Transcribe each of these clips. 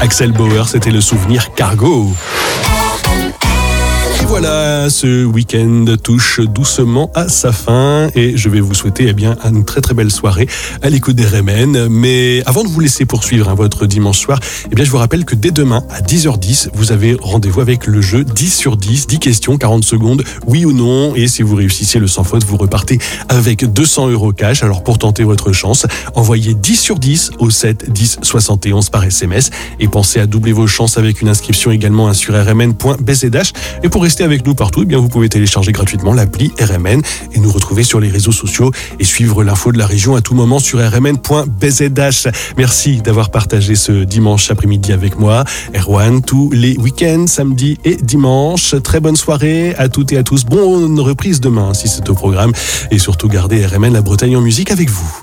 Axel Bauer, c'était le souvenir Cargo. Et voilà, ce week-end touche doucement à sa fin et je vais vous souhaiter une très très belle soirée à l'écoute des RMN. Mais avant de vous laisser poursuivre votre dimanche soir, je vous rappelle que dès demain à 10h10, vous avez rendez-vous avec le jeu 10 sur 10, 10 questions, 40 secondes, oui ou non. Et si vous réussissez le sans faute, vous repartez avec 200 € cash. Alors pour tenter votre chance, envoyez 10 sur 10 au 7 10 71 par SMS et pensez à doubler vos chances avec une inscription également sur rmn.bzh. Et pour rester avec nous partout, vous pouvez télécharger gratuitement l'appli RMN et nous retrouver sur les réseaux sociaux et suivre l'info de la région à tout moment sur rmn.bzh. Merci d'avoir partagé ce dimanche après-midi avec moi. Erwan, tous les week-ends, samedi et dimanche. Très bonne soirée à toutes et à tous. Bonne reprise demain si c'est au programme. Et surtout, gardez RMN, la Bretagne en musique avec vous.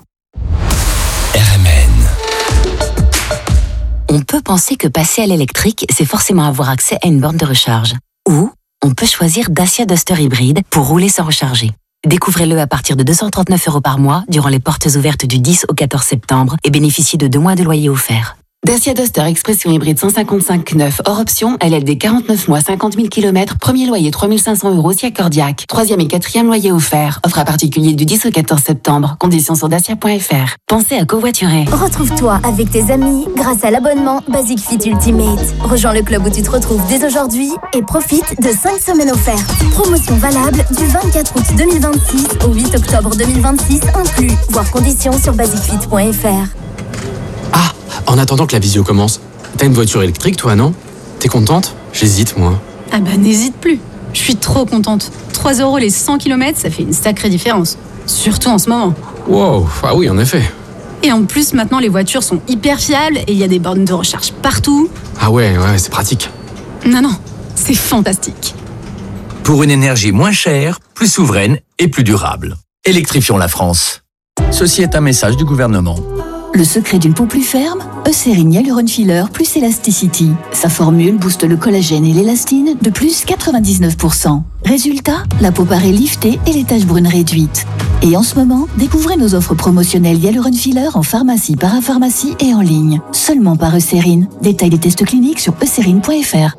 RMN. On peut penser que passer à l'électrique, c'est forcément avoir accès à une borne de recharge. Ou on peut choisir Dacia Duster hybride pour rouler sans recharger. Découvrez-le à partir de 239 € par mois durant les portes ouvertes du 10 au 14 septembre et bénéficiez de 2 mois de loyer offert. Dacia Duster Expression hybride 155 neuf hors option, LLD 49 mois 50 000 km, premier loyer 3 500 € si accordiaque, 3e et 4e loyer offert. Offre à particulier du 10 au 14 septembre. Conditions sur dacia.fr. Pensez à covoiturer. Retrouve-toi avec tes amis grâce à l'abonnement Basic Fit Ultimate. Rejoins le club où tu te retrouves dès aujourd'hui et profite de 5 semaines offertes. Promotion valable du 24 août 2026 au 8 octobre 2026 inclus. Voir conditions sur basicfit.fr. Ah, en attendant que la visio commence, t'as une voiture électrique toi, non? T'es contente? J'hésite moi. Ah bah n'hésite plus, je suis trop contente. 3 € les 100 km, ça fait une sacrée différence. Surtout en ce moment. Wow, ah oui en effet. Et en plus maintenant les voitures sont hyper fiables et il y a des bornes de recharge partout. Ah ouais, c'est pratique. Non, c'est fantastique. Pour une énergie moins chère, plus souveraine et plus durable. Électrifions la France. Ceci est un message du gouvernement. Le secret d'une peau plus ferme, Eucérine Hyaluron Filler plus Elasticity. Sa formule booste le collagène et l'élastine de plus 99%. Résultat, la peau paraît liftée et les taches brunes réduites. Et en ce moment, découvrez nos offres promotionnelles Hyaluron Filler en pharmacie, parapharmacie et en ligne. Seulement par Eucérine. Détail des tests cliniques sur eucérine.fr.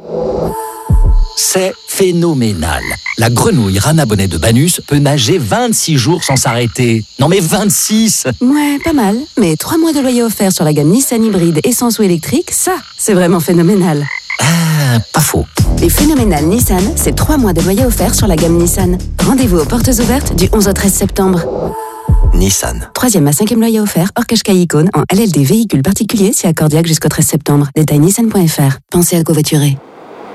C'est phénoménal. La grenouille Rana Bonnet de Banus peut nager 26 jours sans s'arrêter. Non mais 26! Ouais, pas mal. Mais 3 mois de loyer offert sur la gamme Nissan hybride essence ou électrique, ça, c'est vraiment phénoménal. Ah, pas faux. Les phénoménales Nissan, c'est 3 mois de loyer offert sur la gamme Nissan. Rendez-vous aux portes ouvertes du 11 au 13 septembre. Nissan. 3e à 5e loyer offert, hors Qashqai Icône, en LLD véhicule particulier si accordiaque jusqu'au 13 septembre. Détail nissan.fr. Pensez à covoiturer.